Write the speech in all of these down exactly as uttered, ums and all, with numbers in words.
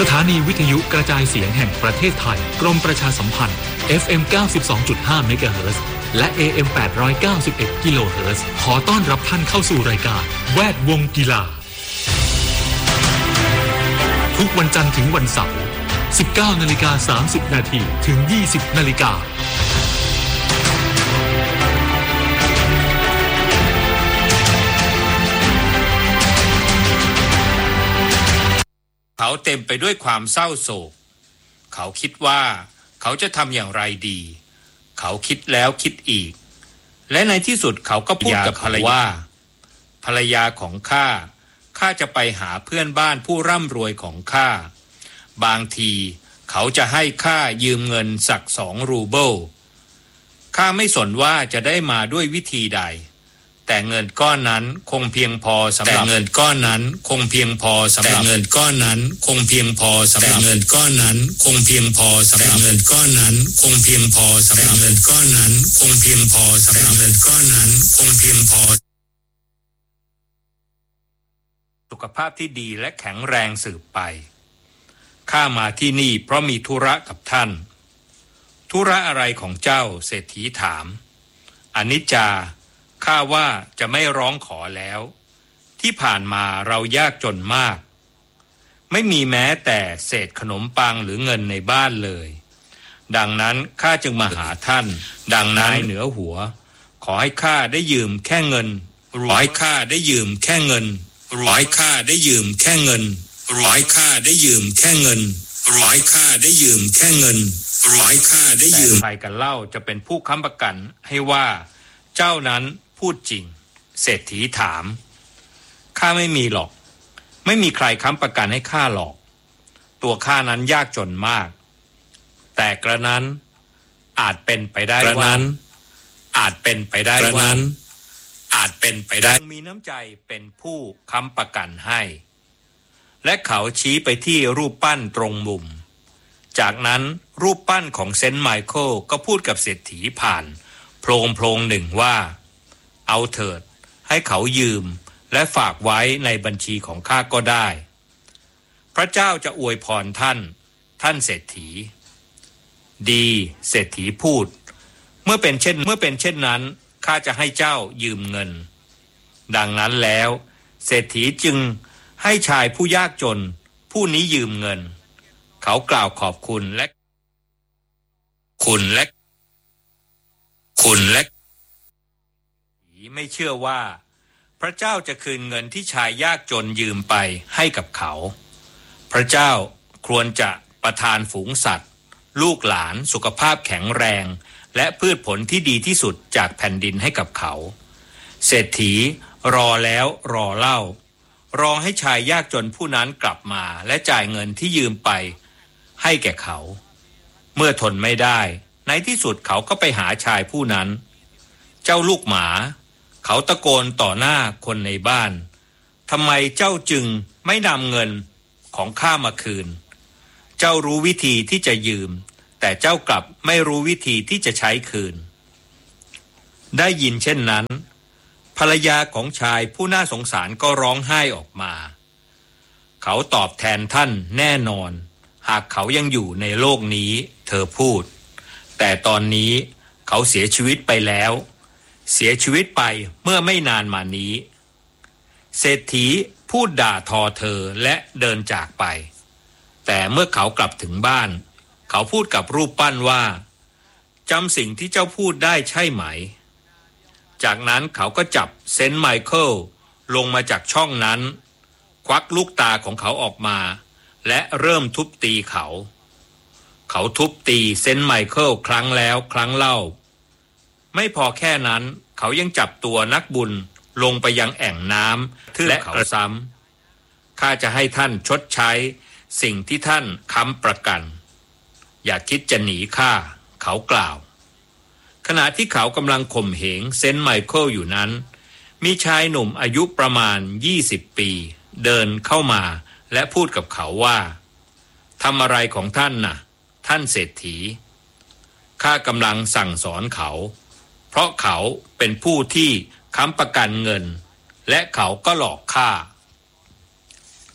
สถานีวิทยุกระจายเสียงแห่งประเทศไทยกรมประชาสัมพันธ์ เอฟ เอ็ม เก้าสิบสองจุดห้า เมกะเฮิรตซ์และ เอ เอ็ม แปดร้อยเก้าสิบเอ็ด กิโลเฮิรตซ์ขอต้อนรับท่านเข้าสู่รายการแวดวงกีฬาทุกวันจันทร์ถึงวันเสาร์ สิบเก้านาฬิกาสามสิบนาทีถึง ยี่สิบนาฬิกาเขาเต็มไปด้วยความเศร้าโศกเขาคิดว่าเขาจะทำอย่างไรดีเขาคิดแล้วคิดอีกและในที่สุดเขาก็พูดกับภรรยาว่าภรรยาของข้าข้าจะไปหาเพื่อนบ้านผู้ร่ำรวยของข้าบางทีเขาจะให้ข้ายืมเงินสักสองรูเบิลข้าไม่สนว่าจะได้มาด้วยวิธีใดแต่เงินก้อนนั้นคงเพียงพอสำหรับแต่เงินก้อนนั้นคงเพียงพอสำหรับเงินก้อนนั้นคงเพียงพอสำหรับเงินก้อนนั้นคงเพียงพอสำหรับเงินก้อนนั้นคงเพียงพอสำหรับเงินก้อนนั้นคงเพียงพอสำหรับเงินก้อนนั้นคงเพียงพอสุขภาพที่ดีและแข็งแรงสืบไปข้ามาที่นี่เพราะมีธุระกับท่านธุระอะไรของเจ้าเศรษฐีถามอนิจจาข้าว่าจะไม่ร้องขอแล้วที่ผ่านมาเรายากจนมากไม่มีแม้แต่เศษขนมปังหรือเงินในบ้านเลยดังนั้นข้าจึงมาหาท่านดังนั้นเหนือหัวขอให้ข้าได้ยืมแค่เงินขอให้ข้าได้ยืมแค่เงินขอให้ข้าได้ยืมแค่เงินขอให้ข้าได้ยืมแค่เงินขอให้ข้าได้ยืมแค่เงินขอให้ข้าได้ยืมใครกันเล่าจะเป็นผู้ค้ำประกันให้ว่าเจ้านั้นพูดจริงเศรษฐีถามข้าไม่มีหรอกไม่มีใครค้ำประกันให้ข้าหรอกตัวข้านั้นยากจนมากแต่กระนั้นอาจเป็นไปได้ว่าอาจเป็นไปได้ว่าอาจเป็นไปได้มีน้ำใจเป็นผู้ค้ำประกันให้และเขาชี้ไปที่รูปปั้นตรงมุมจากนั้นรูปปั้นของเซนต์ไมเคิลก็พูดกับเศรษฐีผ่านโพรงโพรงหนึ่งว่าเอาเถิดให้เขายืมและฝากไว้ในบัญชีของข้าก็ได้พระเจ้าจะอวยพรท่านท่านเศรษฐีดีเศรษฐีพูดเมื่อเป็นเช่นเมื่อเป็นเช่นนั้นข้าจะให้เจ้ายืมเงินดังนั้นแล้วเศรษฐีจึงให้ชายผู้ยากจนผู้นี้ยืมเงินเขากล่าวขอบคุณและคุณและคุณและไม่เชื่อว่าพระเจ้าจะคืนเงินที่ชายยากจนยืมไปให้กับเขาพระเจ้าควรจะประทานฝูงสัตว์ลูกหลานสุขภาพแข็งแรงและพืชผลที่ดีที่สุดจากแผ่นดินให้กับเขาเศรษฐีรอแล้วรอเล่ารอให้ชายยากจนผู้นั้นกลับมาและจ่ายเงินที่ยืมไปให้แก่เขาเมื่อทนไม่ได้ในที่สุดเขาก็ไปหาชายผู้นั้นเจ้าลูกหมาเขาตะโกนต่อหน้าคนในบ้านทำไมเจ้าจึงไม่นำเงินของข้ามาคืนเจ้ารู้วิธีที่จะยืมแต่เจ้ากลับไม่รู้วิธีที่จะใช้คืนได้ยินเช่นนั้นภรรยาของชายผู้น่าสงสารก็ร้องไห้ออกมาเขาตอบแทนท่านแน่นอนหากเขายังอยู่ในโลกนี้เธอพูดแต่ตอนนี้เขาเสียชีวิตไปแล้วเสียชีวิตไปเมื่อไม่นานมานี้เศรษฐีพูดด่าทอเธอและเดินจากไปแต่เมื่อเขากลับถึงบ้านเขาพูดกับรูปปั้นว่าจำสิ่งที่เจ้าพูดได้ใช่ไหมจากนั้นเขาก็จับเซนต์ไมเคิลลงมาจากช่องนั้นควักลูกตาของเขาออกมาและเริ่มทุบตีเขาเขาทุบตีเซนต์ไมเคิลครั้งแล้วครั้งเล่าไม่พอแค่นั้นเขายังจับตัวนักบุญลงไปยังแอ่งน้ำและเขาซ้ำข้าจะให้ท่านชดใช้สิ่งที่ท่านค้ำประกันอย่าคิดจะหนีข้าเขากล่าวขณะที่เขากำลังข่มเหงเซนต์ไมเคิลอยู่นั้นมีชายหนุ่มอายุประมาณยี่สิบปีเดินเข้ามาและพูดกับเขาว่าทำอะไรของท่านน่ะท่านเศรษฐีข้ากำลังสั่งสอนเขาเพราะเขาเป็นผู้ที่ค้ำประกันเงินและเขาก็หลอกข้า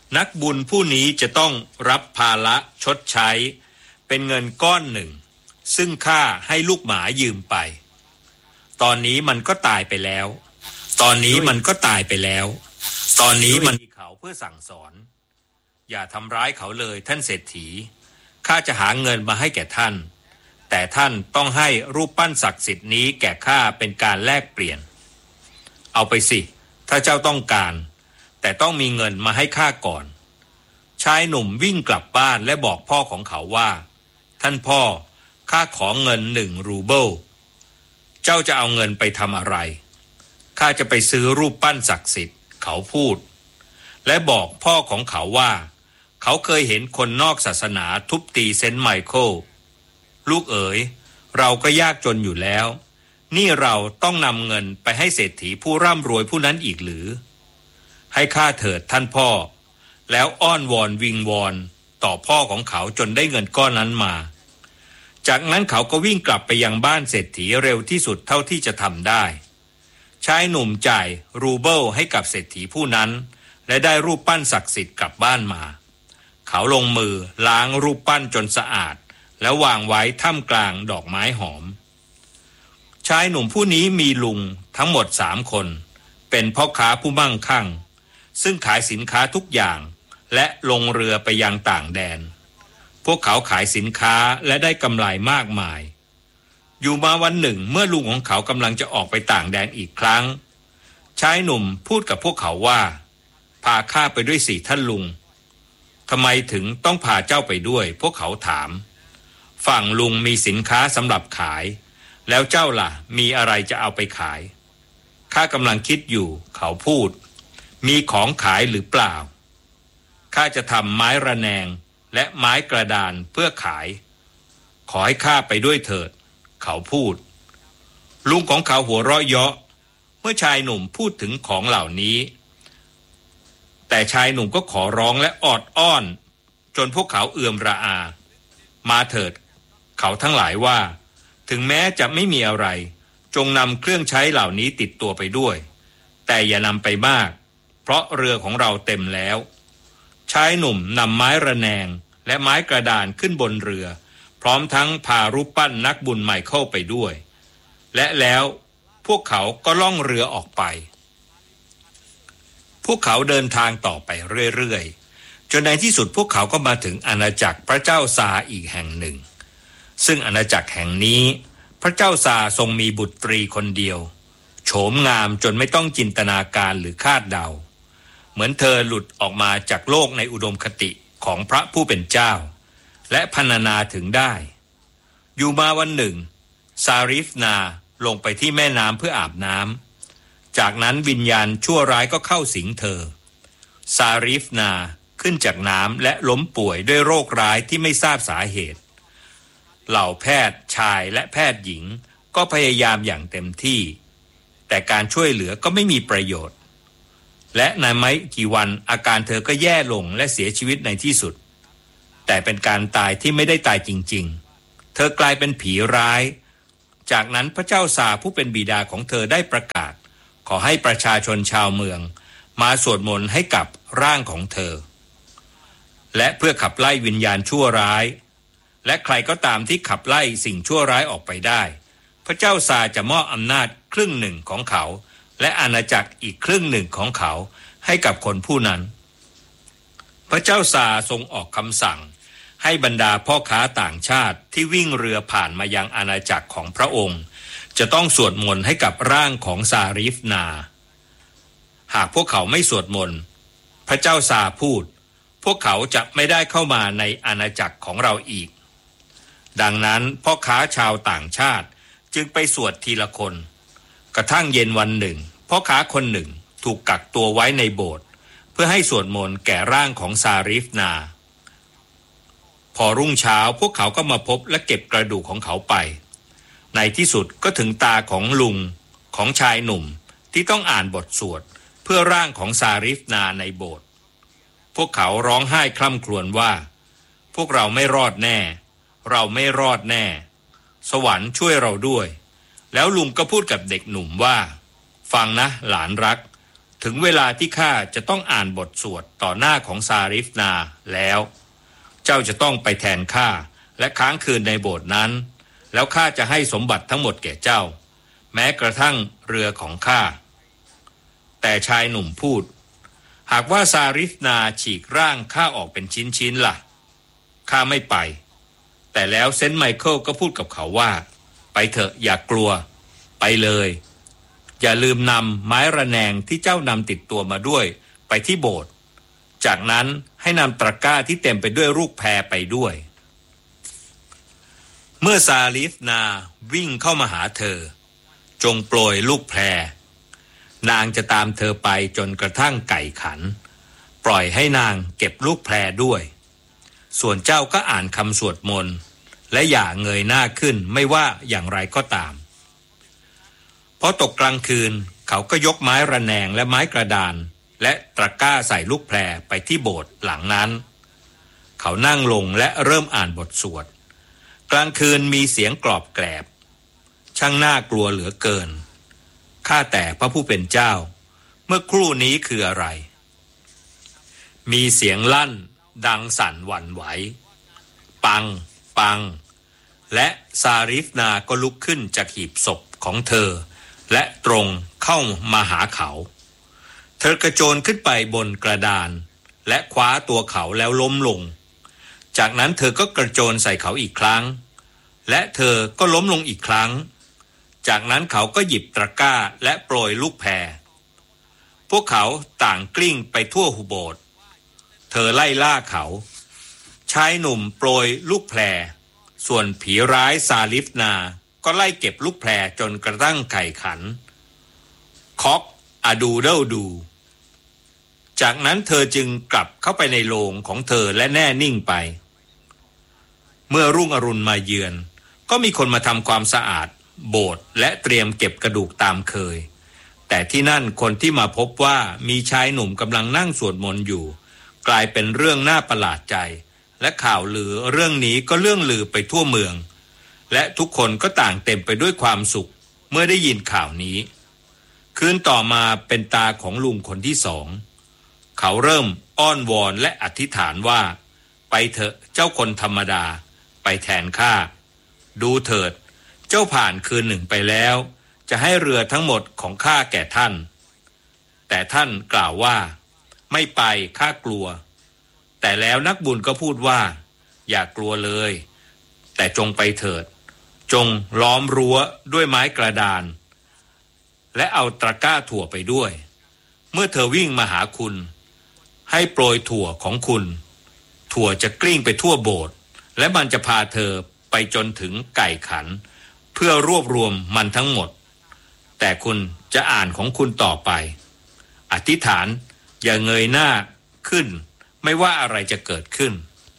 นักบุญผู้นี้จะต้องรับภาระชดใช้เป็นเงินก้อนหนึ่งซึ่งข้าให้ลูกหมายืมไปตอนนี้มันก็ตายไปแล้วตอนนี้มันก็ตายไปแล้วตอนนี้มันมีเขาเพื่อสั่งสอนอย่าทำร้ายเขาเลยท่านเศรษฐีข้าจะหาเงินมาให้แก่ท่านแต่ท่านต้องให้รูปปั้นศักดิ์สิทธิ์นี้แก่ข้าเป็นการแลกเปลี่ยนเอาไปสิถ้าเจ้าต้องการแต่ต้องมีเงินมาให้ข้าก่อนชายหนุ่มวิ่งกลับบ้านและบอกพ่อของเขาว่าท่านพ่อข้าขอเงินหนึ่งรูเบิลเจ้าจะเอาเงินไปทำอะไรข้าจะไปซื้อรูปปั้นศักดิ์สิทธิ์เขาพูดและบอกพ่อของเขาว่าเขาเคยเห็นคนนอกศาสนาทุบตีเซนต์ไมเคิลลูกเอ๋ยเราก็ยากจนอยู่แล้วนี่เราต้องนำเงินไปให้เศรษฐีผู้ร่ำรวยผู้นั้นอีกหรือให้ข้าเถิดท่านพ่อแล้วอ้อนวอนวิงวอนต่อพ่อของเขาจนได้เงินก้อนนั้นมาจากนั้นเขาก็วิ่งกลับไปยังบ้านเศรษฐีเร็วที่สุดเท่าที่จะทำได้ชายหนุ่มจ่ายรูเบิลให้กับเศรษฐีผู้นั้นและได้รูปปั้นศักดิ์สิทธิ์กลับบ้านมาเขาลงมือล้างรูปปั้นจนสะอาดแล้ววางไว้ท่ามกลางดอกไม้หอมชายหนุ่มผู้นี้มีลุงทั้งหมดสามคนเป็นพ่อค้าผู้มั่งคั่งซึ่งขายสินค้าทุกอย่างและลงเรือไปยังต่างแดนพวกเขาขายสินค้าและได้กำไรมากมายอยู่มาวันหนึ่งเมื่อลุงของเขากำลังจะออกไปต่างแดนอีกครั้งชายหนุ่มพูดกับพวกเขาว่าพาข้าไปด้วยสิท่านลุงทำไมถึงต้องพาเจ้าไปด้วยพวกเขาถามฝั่งลุงมีสินค้าสำหรับขายแล้วเจ้าล่ะมีอะไรจะเอาไปขายข้ากำลังคิดอยู่เขาพูดมีของขายหรือเปล่าข้าจะทำไม้ระแนงและไม้กระดานเพื่อขายขอให้ข้าไปด้วยเถิดเขาพูดลุงของเขาหัวเราะเยาะเมื่อชายหนุ่มพูดถึงของเหล่านี้แต่ชายหนุ่มก็ขอร้องและออดอ้อนจนพวกเขาเอื่อมระอามาเถิดเขาทั้งหลายว่าถึงแม้จะไม่มีอะไรจงนำเครื่องใช้เหล่านี้ติดตัวไปด้วยแต่อย่านำไปมากเพราะเรือของเราเต็มแล้วชายหนุ่มนำไม้ระแนงและไม้กระดานขึ้นบนเรือพร้อมทั้งพารูปปั้นนักบุญไมเคิลไปด้วยและแล้วพวกเขาก็ล่องเรือออกไปพวกเขาเดินทางต่อไปเรื่อยๆจนในที่สุดพวกเขาก็มาถึงอาณาจักรพระเจ้าซาอีกแห่งหนึ่งซึ่งอาณาจักรแห่งนี้พระเจ้าซาทรงมีบุตรีคนเดียวโฉมงามจนไม่ต้องจินตนาการหรือคาดเดาเหมือนเธอหลุดออกมาจากโลกในอุดมคติของพระผู้เป็นเจ้าและพรรณนาถึงได้อยู่มาวันหนึ่งซาริฟนาลงไปที่แม่น้ำเพื่ออาบน้ำจากนั้นวิญญาณชั่วร้ายก็เข้าสิงเธอซาริฟนาขึ้นจากน้ำและล้มป่วยด้วยโรคร้ายที่ไม่ทราบสาเหตุเหล่าแพทย์ชายและแพทย์หญิงก็พยายามอย่างเต็มที่แต่การช่วยเหลือก็ไม่มีประโยชน์และในไม่กี่วันอาการเธอก็แย่ลงและเสียชีวิตในที่สุดแต่เป็นการตายที่ไม่ได้ตายจริงๆเธอกลายเป็นผีร้ายจากนั้นพระเจ้าซาผู้เป็นบิดาของเธอได้ประกาศขอให้ประชาชนชาวเมืองมาสวดมนต์ให้กับร่างของเธอและเพื่อขับไล่วิญญาณชั่วร้ายและใครก็ตามที่ขับไล่สิ่งชั่วร้ายออกไปได้พระเจ้าซาจะมอบอำนาจครึ่งหนึ่งของเขาและอาณาจักรอีกครึ่งหนึ่งของเขาให้กับคนผู้นั้นพระเจ้าซาทรงออกคำสั่งให้บรรดาพ่อค้าต่างชาติที่วิ่งเรือผ่านมายังอาณาจักรของพระองค์จะต้องสวดมนต์ให้กับร่างของซาริฟนาหากพวกเขาไม่สวดมนต์พระเจ้าซาพูดพวกเขาจะไม่ได้เข้ามาในอาณาจักรของเราอีกดังนั้นพ่อค้าชาวต่างชาติจึงไปสวดทีละคนกระทั่งเย็นวันหนึ่งพ่อค้าคนหนึ่งถูกกักตัวไว้ในโบสถ์เพื่อให้สวดมนต์แก่ร่างของซาริฟนาพอรุ่งเช้าพวกเขาก็มาพบและเก็บกระดูกของเขาไปในที่สุดก็ถึงตาของลุงของชายหนุ่มที่ต้องอ่านบทสวดเพื่อร่างของซาริฟนาในโบสถ์พวกเขาร้องไห้คร่ำครวญว่าพวกเราไม่รอดแน่เราไม่รอดแน่สวรรค์ช่วยเราด้วยแล้วลุงก็พูดกับเด็กหนุ่มว่าฟังนะหลานรักถึงเวลาที่ข้าจะต้องอ่านบทสวดต่อหน้าของซาริฟนาแล้วเจ้าจะต้องไปแทนข้าและค้างคืนในโบสถ์นั้นแล้วข้าจะให้สมบัติทั้งหมดแก่เจ้าแม้กระทั่งเรือของข้าแต่ชายหนุ่มพูดหากว่าซาริฟนาฉีกร่างข้าออกเป็นชิ้นๆล่ะข้าไม่ไปแต่แล้วเซนต์ไมเคิลก็พูดกับเขาว่าไปเถอะอย่ากลัวไปเลยอย่าลืมนำไม้ระแนงที่เจ้านำติดตัวมาด้วยไปที่โบสถ์จากนั้นให้นำตะกร้าที่เต็มไปด้วยลูกแพไปด้วยเมื่อซาลิฟนาวิ่งเข้ามาหาเธอจงโปรยลูกแพนางจะตามเธอไปจนกระทั่งไก่ขันปล่อยให้นางเก็บลูกแพด้วยส่วนเจ้าก็อ่านคำสวดมนต์และอย่าเงยหน้าขึ้นไม่ว่าอย่างไรก็ตามพอตกกลางคืนเขาก็ยกไม้ระแนงและไม้กระดานและตะกร้าใส่ลูกแพไปที่โบสถ์หลังนั้นเขานั่งลงและเริ่มอ่านบทสวดกลางคืนมีเสียงกรอบแกรบช่างน่ากลัวเหลือเกินข้าแต่พระผู้เป็นเจ้าเมื่อครู่นี้คืออะไรมีเสียงลั่นดังสั่นหวั่นไหวปังปังและซาริฟนาก็ลุกขึ้นจากหีบศพของเธอและตรงเข้ามาหาเขาเธอกระโจนขึ้นไปบนกระดานและคว้าตัวเขาแล้วล้มลงจากนั้นเธอก็กระโจนใส่เขาอีกครั้งและเธอก็ล้มลงอีกครั้งจากนั้นเขาก็หยิบตะกร้าและโปรยลูกแพพวกเขาต่างกลิ้งไปทั่วหุโบสถ์เธอไล่ล่าเขาชายหนุ่มโปรยลูกแพส่วนผีร้ายซาลิฟนาก็ไล่เก็บลูกแพจนกระทั่งไก่ขันคอกอะดูเดิลดูจากนั้นเธอจึงกลับเข้าไปในโรงของเธอและแน่นิ่งไปเมื่อรุ่งอรุณมาเยือนก็มีคนมาทำความสะอาดโบสถ์และเตรียมเก็บกระดูกตามเคยแต่ที่นั่นคนที่มาพบว่ามีชายหนุ่มกำลังนั่งสวดมนต์อยู่กลายเป็นเรื่องน่าประหลาดใจและข่าวลือเรื่องนี้ก็เรื่องลือไปทั่วเมืองและทุกคนก็ต่างเต็มไปด้วยความสุขเมื่อได้ยินข่าวนี้คืนต่อมาเป็นตาของลุงคนที่สองเขาเริ่มอ้อนวอนและอธิษฐานว่าไปเถอะเจ้าคนธรรมดาไปแทนข้าดูเถิดเจ้าผ่านคืนหนึ่งไปแล้วจะให้เรือทั้งหมดของข้าแก่ท่านแต่ท่านกล่าวว่าไม่ไปข้ากลัวแต่แล้วนักบุญก็พูดว่าอย่ากลัวเลยแต่จงไปเถิดจงล้อมรั้วด้วยไม้กระดานและเอาตะกร้าถั่วไปด้วยเมื่อเธอวิ่งมาหาคุณให้โปรยถั่วของคุณถั่วจะกลิ้งไปทั่วโบสถ์และมันจะพาเธอไปจนถึงไก่ขันเพื่อรวบรวมมันทั้งหมดแต่คุณจะอ่านของคุณต่อไปอธิษฐานอย่าเงยหน้าขึ้นไม่ว่าอะไรจะเกิดขึ้น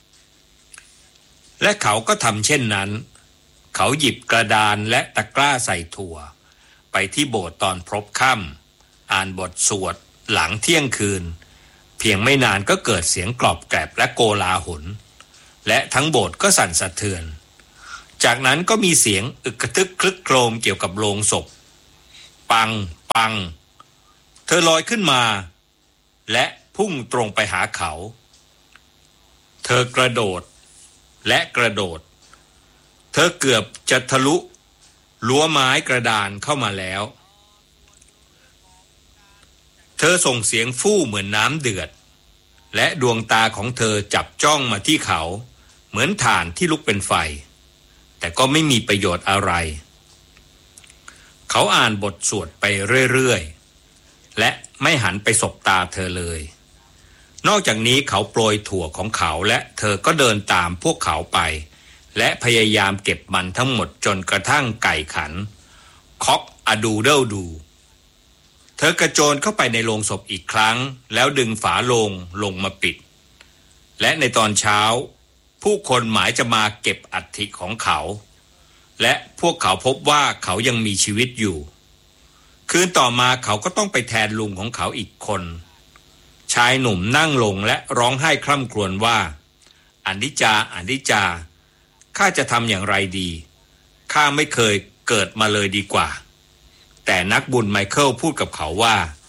และเขาก็ทำเช่นนั้นเขาหยิบกระดานและตะกร้าใส่ถั่วไปที่โบสถ์ตอนพลบค่ำอ่านบทสวดหลังเที่ยงคืนเพียงไม่นานก็เกิดเสียงกรอบแกรบและโกลาหลและทั้งโบสถ์ก็สั่นสะเทือนจากนั้นก็มีเสียงอึกกระทึกคลึกโครมเกี่ยวกับโลงศพปังปังเธอลอยขึ้นมาและพุ่งตรงไปหาเขาเธอกระโดดและกระโดดเธอเกือบจะทะลุรั้วไม้กระดานเข้ามาแล้วเธอส่งเสียงฟู่เหมือนน้ำเดือดและดวงตาของเธอจับจ้องมาที่เขาเหมือนถ่านที่ลุกเป็นไฟแต่ก็ไม่มีประโยชน์อะไรเขาอ่านบทสวดไปเรื่อยๆและไม่หันไปสบตาเธอเลยนอกจากนี้เขาโปรยถั่วของเขาและเธอก็เดินตามพวกเขาไปและพยายามเก็บมันทั้งหมดจนกระทั่งไก่ขันคอกอะดูเดิลดูเธอกระโจนเข้าไปในโลงศพอีกครั้งแล้วดึงฝาโลงลงมาปิดและในตอนเช้าผู้คนหมายจะมาเก็บอัฐิของเขาและพวกเขาพบว่าเขายังมีชีวิตอยู่คืนต่อมาเขาก็ต้องไปแทนลุงของเขาอีกคนชายหนุ่มนั่งลงและร้องไห้คร่ำครวญว่าอนิจจาอนิจจาข้าจะทำอย่างไรดีข้าไม่เคยเกิดมาเลยดีกว่าแต่นักบุญไมเคิลพูดกับเขาว่า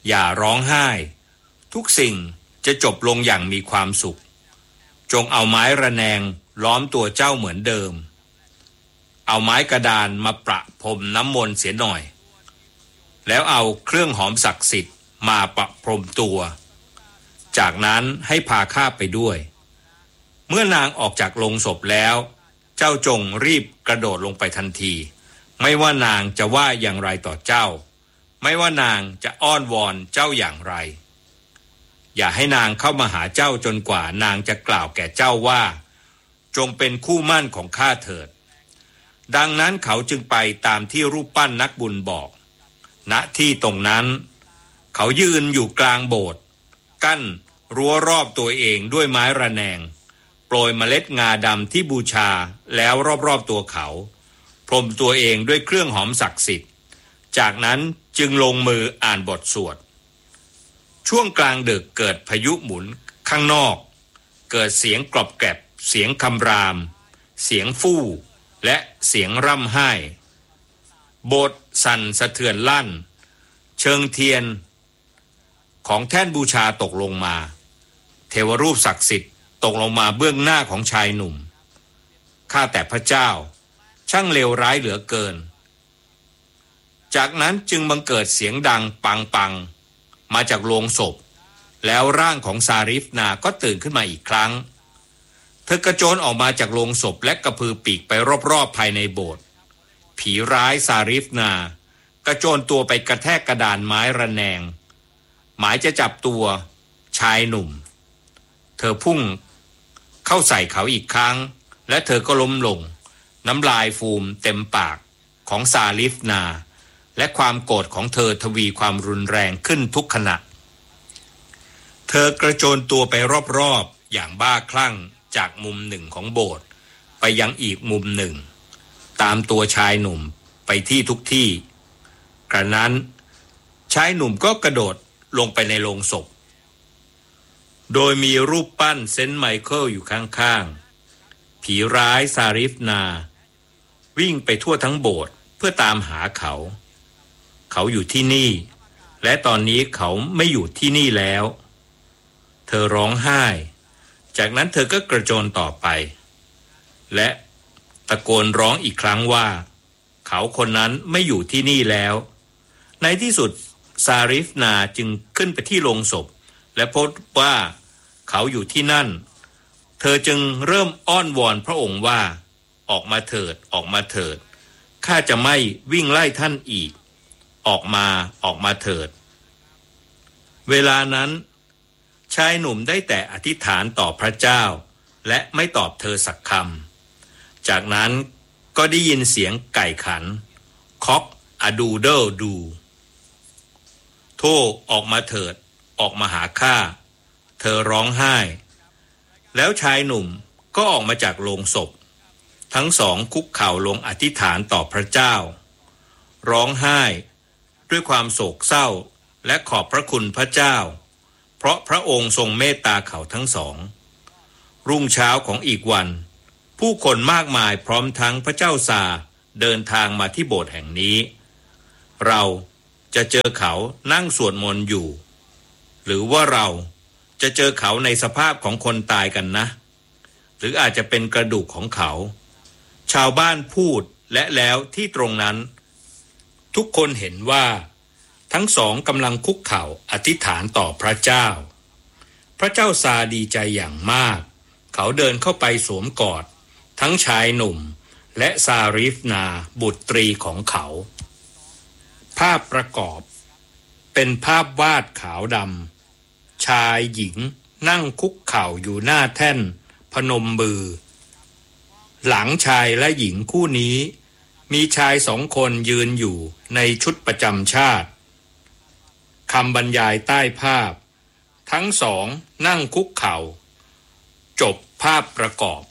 อย่าร้องไห้ทุกสิ่งจะจบลงอย่างมีความสุขจงเอาไม้ระแนงล้อมตัวเจ้าเหมือนเดิมเอาไม้กระดานมาประพรมน้ำมนต์เสียหน่อยแล้วเอาเครื่องหอมศักดิ์สิทธิ์มาประพรมตัวจากนั้นให้พาข้าไปด้วยเมื่อนางออกจากโลงศพแล้วเจ้าจงรีบกระโดดลงไปทันทีไม่ว่านางจะว่าอย่างไรต่อเจ้าไม่ว่านางจะอ้อนวอนเจ้าอย่างไรอย่าให้นางเข้ามาหาเจ้าจนกว่านางจะกล่าวแก่เจ้าว่าจงเป็นคู่มั่นของข้าเถิดดังนั้นเขาจึงไปตามที่รูปปั้นนักบุญบอกณที่ตรงนั้นเขายืนอยู่กลางโบสถ์กั้นรั้วรอบตัวเองด้วยไม้ระแนงโปรยเมล็ดงาดำที่บูชาแล้วรอบๆตัวเขาพรมตัวเองด้วยเครื่องหอมศักดิ์สิทธิ์จากนั้นจึงลงมืออ่านบทสวดช่วงกลางดึกเกิดพายุหมุนข้างนอกเกิดเสียงกรอบแกรบเสียงคำรามเสียงฟู่และเสียงร่ำไห้โบสถ์สั่นสะเทือนลั่นเชิงเทียนของแท่นบูชาตกลงมาเทวรูปศักดิ์สิทธิ์ตกลงมาเบื้องหน้าของชายหนุ่มข้าแต่พระเจ้าช่างเลวร้ายเหลือเกินจากนั้นจึงบังเกิดเสียงดังปังปังมาจากโลงศพแล้วร่างของซาริฟนาก็ตื่นขึ้นมาอีกครั้งเธอกระโจนออกมาจากโลงศพและกระพือปีกไปรอบๆภายในโบสถ์ผีร้ายซาริฟนากระโจนตัวไปกระแทกกระดานไม้ระแนงหมายจะจับตัวชายหนุ่มเธอพุ่งเข้าใส่เขาอีกครั้งและเธอก็ล้มลงน้ำลายฟูมเต็มปากของซาริฟนาและความโกรธของเธอทวีความรุนแรงขึ้นทุกขณะเธอกระโจนตัวไปรอบๆอย่างบ้าคลั่งจากมุมหนึ่งของโบสถ์ไปยังอีกมุมหนึ่งตามตัวชายหนุ่มไปที่ทุกที่กระนั้นชายหนุ่มก็กระโดดลงไปในโลงศพโดยมีรูปปั้นเซนต์ไมเคิลอยู่ข้างๆผีร้ายซาริฟนาวิ่งไปทั่วทั้งโบสถ์เพื่อตามหาเขาเขาอยู่ที่นี่และตอนนี้เขาไม่อยู่ที่นี่แล้วเธอร้องไห้จากนั้นเธอก็กระโจนต่อไปและตะโกนร้องอีกครั้งว่าเขาคนนั้นไม่อยู่ที่นี่แล้วในที่สุดซาริฟนาจึงขึ้นไปที่โลงศพและพบว่าเขาอยู่ที่นั่นเธอจึงเริ่มอ้อนวอนพระองค์ว่าออกมาเถิดออกมาเถิดข้าจะไม่วิ่งไล่ท่านอีกออกมาออกมาเถิดเวลานั้นชายหนุ่มได้แต่อธิษฐานต่อพระเจ้าและไม่ตอบเธอสักคำจากนั้นก็ได้ยินเสียงไก่ขันคอกอะดูเดลดูโธ่ออกมาเถิดออกมาหาข้าเธอร้องไห้แล้วชายหนุ่มก็ออกมาจากโลงศพทั้งสองคุกเข่าลงอธิษฐานต่อพระเจ้าร้องไห้ด้วยความโศกเศร้าและขอบพระคุณพระเจ้าเพราะพระองค์ทรงเมตตาเขาทั้งสองรุ่งเช้าของอีกวันผู้คนมากมายพร้อมทั้งพระเจ้าซาเดินทางมาที่โบสถ์แห่งนี้เราจะเจอเขานั่งสวดมนต์อยู่หรือว่าเราจะเจอเขาในสภาพของคนตายกันนะหรืออาจจะเป็นกระดูกของเขาชาวบ้านพูดและแล้วที่ตรงนั้นทุกคนเห็นว่าทั้งสองกำลังคุกเข่าอธิษฐานต่อพระเจ้าพระเจ้าซาดีใจอย่างมากเขาเดินเข้าไปสวมกอดทั้งชายหนุ่มและซาริฟนาบุตรีของเขาภาพประกอบเป็นภาพวาดขาวดำชายหญิงนั่งคุกเข่าอยู่หน้าแท่นพนมมือหลังชายและหญิงคู่นี้มีชายสองคนยืนอยู่ในชุดประจำชาติคำบรรยายใต้ภาพทั้งสองนั่งคุกเข่าจบภาพประกอบ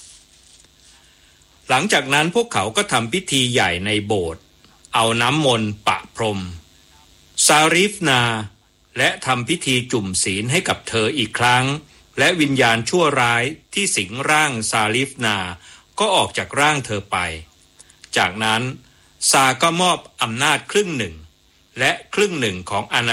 หลังจากนั้นพวกเขาก็ทำพิธีใหญ่ในโบสถ์เอาน้ำมนต์ปะพรมซาริฟนาและทำพิธีจุ่มศีลให้กับเธออีกครั้งและวิญญาณชั่วร้ายที่สิงร่างซาริฟนาก็ออกจากร่างเธอไปจากนั้นซาก็มอบอำนาจครึ่งหนึ่งและครึ่งหนึ่งของอาณาจักร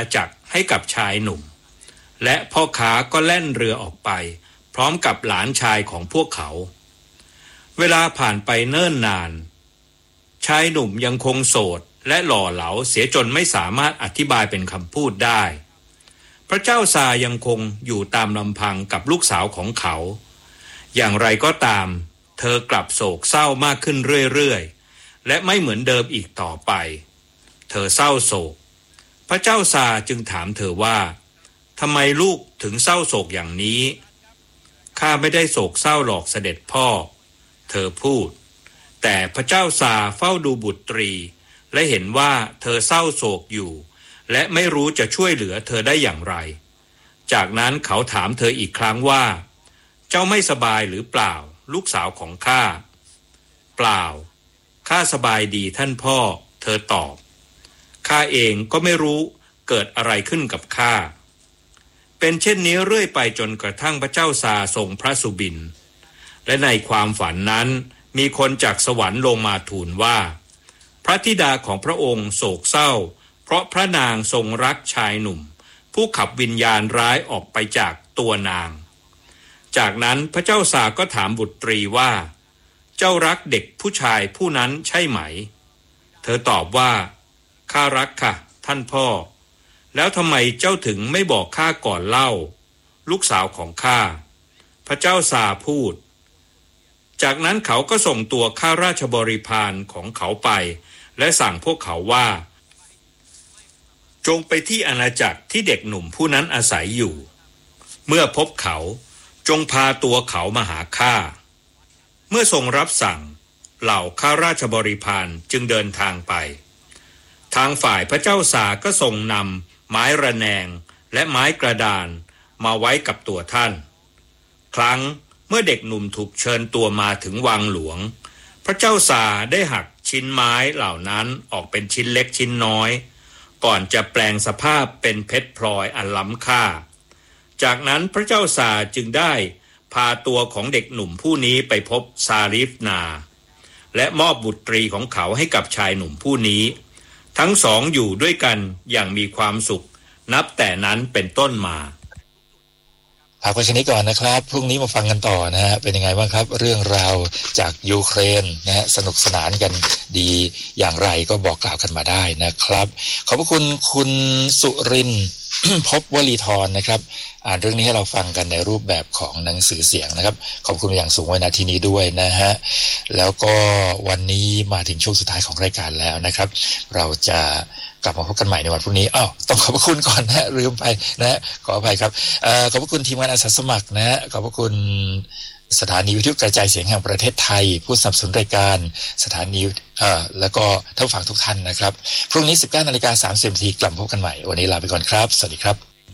ให้กับชายหนุ่มและพ่อค้าก็แล่นเรือออกไปพร้อมกับหลานชายของพวกเขาเวลาผ่านไปเนิ่นนานชายหนุ่มยังคงโสดและหล่อเหลาเสียจนไม่สามารถอธิบายเป็นคำพูดได้พระเจ้าซายังคงอยู่ตามลำพังกับลูกสาวของเขาอย่างไรก็ตามเธอกลับโศกเศร้ามากขึ้นเรื่อยๆและไม่เหมือนเดิมอีกต่อไปเธอเศร้าโศกพระเจ้าซาจึงถามเธอว่าทำไมลูกถึงเศร้าโศกอย่างนี้ข้าไม่ได้โศกเศร้าหรอกเสด็จพ่อเธอพูดแต่พระเจ้าซาเฝ้าดูบุตรีและเห็นว่าเธอเศร้าโศกอยู่และไม่รู้จะช่วยเหลือเธอได้อย่างไรจากนั้นเขาถามเธออีกครั้งว่าเจ้าไม่สบายหรือเปล่าลูกสาวของข้าเปล่าข้าสบายดีท่านพ่อเธอตอบข้าเองก็ไม่รู้เกิดอะไรขึ้นกับข้าเป็นเช่นนี้เรื่อยไปจนกระทั่งพระเจ้าซาทรงพระสุบินและในความฝันนั้นมีคนจากสวรรค์ลงมาทูลว่าพระธิดาของพระองค์โศกเศร้าเพราะพระนางทรงรักชายหนุ่มผู้ขับวิญญาณร้ายออกไปจากตัวนางจากนั้นพระเจ้าซาก็ถามบุตรีว่าเจ้ารักเด็กผู้ชายผู้นั้นใช่ไหมเธอตอบว่าข้ารักค่ะท่านพ่อแล้วทำไมเจ้าถึงไม่บอกข้าก่อนเล่าลูกสาวของข้าพระเจ้าซาพูดจากนั้นเขาก็ส่งตัวข้าราชบริพารของเขาไปและสั่งพวกเขาว่าจงไปที่อาณาจักรที่เด็กหนุ่มผู้นั้นอาศัยอยู่เมื่อพบเขาจงพาตัวเขามาหาข้าเมื่อทรงรับสั่งเหล่าข้าราชบริพารจึงเดินทางไปทางฝ่ายพระเจ้าซาก็ทรงนำไม้ระแนงและไม้กระดานมาไว้กับตัวท่านครั้งเมื่อเด็กหนุ่มถูกเชิญตัวมาถึงวังหลวงพระเจ้าซาได้หักชิ้นไม้เหล่านั้นออกเป็นชิ้นเล็กชิ้นน้อยก่อนจะแปลงสภาพเป็นเพชรพลอยอันล้ำค่าจากนั้นพระเจ้าซาจึงได้พาตัวของเด็กหนุ่มผู้นี้ไปพบซาริฟนาและมอบบุตรีของเขาให้กับชายหนุ่มผู้นี้ทั้งสองอยู่ด้วยกันอย่างมีความสุขนับแต่นั้นเป็นต้นมาพักไว้แค่นี้ก่อนนะครับพรุ่งนี้มาฟังกันต่อนะฮะเป็นยังไงบ้างครับเรื่องราวจากยูเครนนะฮะสนุกสนานกันดีอย่างไรก็บอกกล่าวกันมาได้นะครับขอบพระคุณคุณสุรินทร์ พบวลีธรนะครับอ่านเรื่องนี้ให้เราฟังกันในรูปแบบของหนังสือเสียงนะครับขอบคุณอย่างสูงไว้ณที่นี้ด้วยนะฮะแล้วก็วันนี้มาถึงช่วงสุดท้ายของรายการแล้วนะครับเราจะกลับมาพบกันใหม่ในวันพรุ่งนี้อ้าวต้องขอบพระคุณก่อนนะลืมไปนะขออภัยครับเอ่อขอบพระคุณทีมงานอาสาสมัครนะฮะขอบพระคุณสถานีวิทยุกระจายเสียงแห่งประเทศไทยผู้สนับสนุนรายการสถานีเอ่อแล้วก็ท่านผู้ฟังทุกท่านนะครับพรุ่งนี้ สิบเก้านาฬิกาสามสิบนาทีกลับมาพบกันใหม่วันนี้ลาไปก่อนครับสวัสดีครับ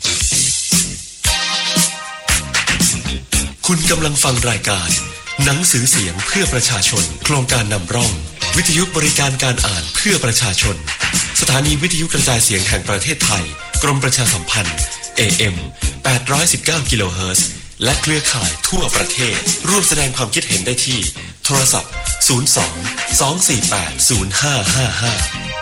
คุณกำลังฟังรายการหนังสือเสียงเพื่อประชาชนโครงการนำร่องวิทยุบริการการอ่านเพื่อประชาชนสถานีวิทยุกระจายเสียงแห่งประเทศไทยกรมประชาสัมพันธ์ เอ เอ็ม แปดร้อยสิบเก้า กิโลเฮิรตซ์และเครือข่ายทั่วประเทศร่วมแสดงความคิดเห็นได้ที่โทรศัพท์ศูนย์ สอง สอง สี่ แปด ศูนย์ ห้า ห้า ห้า